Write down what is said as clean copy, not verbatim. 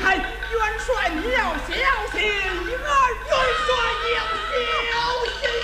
害，元帅你要小心耳哟。